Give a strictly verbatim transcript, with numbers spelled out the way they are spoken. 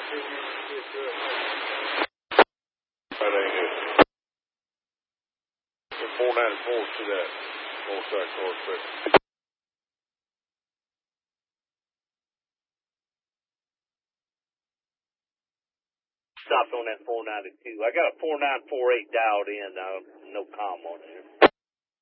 That ain't it. The four ninety-four to that motorcycle car inspection. Stopped on that four ninety-two. I got a four nine four eight dialed in. Uh, no comm on there.